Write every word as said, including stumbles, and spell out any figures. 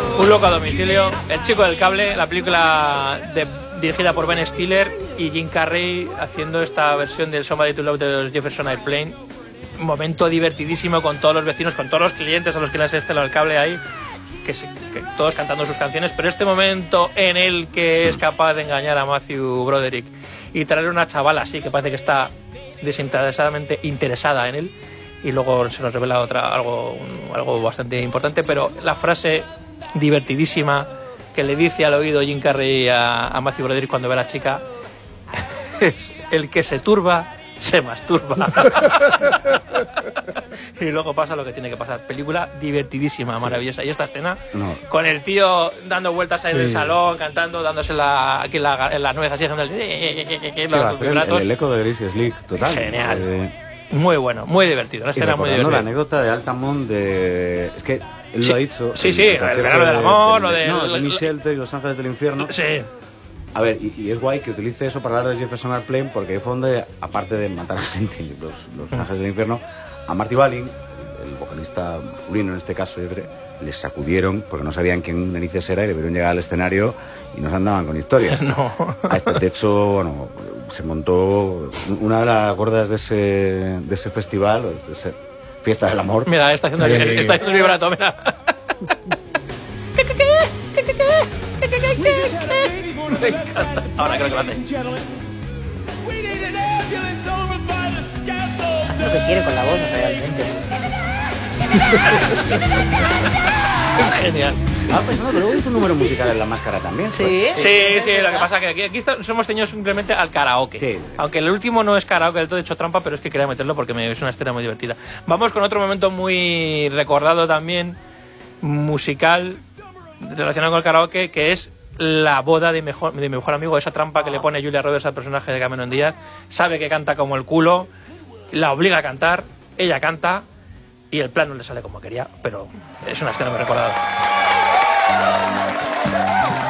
Un loco a domicilio, El chico del cable, la película de, dirigida por Ben Stiller y Jim Carrey haciendo esta versión del Somebody to Love de los Jefferson Airplane. Un momento divertidísimo con todos los vecinos, con todos los clientes a los que les estela el cable ahí, que, se, que todos cantando sus canciones, pero este momento en el que es capaz de engañar a Matthew Broderick y traer una chavala así que parece que está desinteresadamente interesada en él, y luego se nos revela otra algo, un, algo bastante importante, pero la frase divertidísima que le dice al oído Jim Carrey a, a Matthew Broderick cuando ve a la chica es: el que se turba se masturba. Y luego pasa lo que tiene que pasar. Película divertidísima, maravillosa. Y esta escena no. con el tío dando vueltas ahí sí. en el salón, cantando, dándose la, aquí en la, en la nuez, así haciendo el, sí, los el, el eco de Gracie Slick, total. Genial. Eh... Muy bueno, muy divertido. Una escena muy divertida. La anécdota de Altamont de... Es que él sí. lo ha dicho. Sí, sí, el verano del amor, lo de... No, de Michelle y Los Ángeles del Infierno. Sí. A ver, y, y es guay que utilice eso para hablar de Jefferson Airplane, porque ahí fue donde, aparte de matar a gente, los, los Ángeles del Infierno, a Marty Balin, el vocalista masculino en este caso, les sacudieron porque no sabían quién narices era y debieron llegar al escenario y nos andaban con historias. No. A este techo, bueno, se montó una de las gordas de ese, de ese festival, de esa fiesta del amor. Mira, está haciendo, el, está haciendo el vibrato, mira. Me encanta. Ahora creo que lo hace. Hace lo que quiere con la voz, realmente. Es genial. Ah, pues no, pero hizo un número musical en La Máscara también. Sí, pues. sí, sí, lo que pasa es que aquí, aquí está, hemos tenido simplemente al karaoke. Sí. Aunque el último no es karaoke del todo, he hecho trampa, pero es que quería meterlo porque me, es una escena muy divertida. Vamos con otro momento muy recordado también, musical, relacionado con el karaoke, que es la boda de, mejor, de mi mejor amigo, esa trampa que le pone Julia Roberts al personaje de Cameron Díaz. Sabe que canta como el culo, la obliga a cantar, ella canta y el plan no le sale como quería, pero es una escena muy recordada.